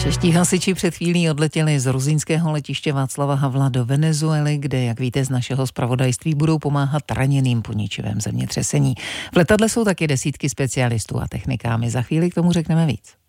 Čeští hasiči před chvílí odletěli z rusínského letiště Václava Havla do Venezuely, kde, jak víte z našeho zpravodajství, budou pomáhat raněným po ničivém zemětřesení. V letadle jsou taky desítky specialistů a technikámy. Za chvíli k tomu řekneme víc.